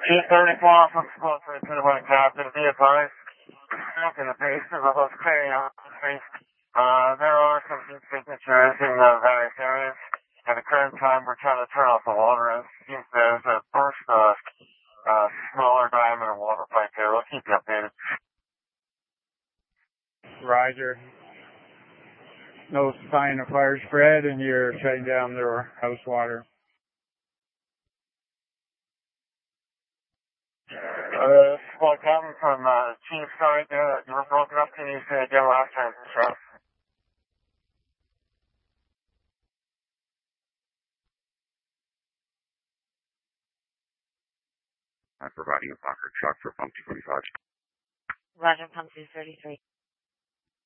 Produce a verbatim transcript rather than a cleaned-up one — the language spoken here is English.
eight thirty-four from School three two one Captain, be advised, back in the basement of those clearing out space. Uh, there are some heat signatures in uh, various areas. At the current time, we're trying to turn off the water. It seems there's a burst of uh, smaller diameter water pipe here. We'll keep you updated. Roger. No sign of fire spread, and you're shutting down their house water. Uh, Squad Captain from uh, Chief side there. You were broken up. Can you say again last time, sir? I'm providing a Fokker truck for pump two forty-five. Roger, pump two thirty-three.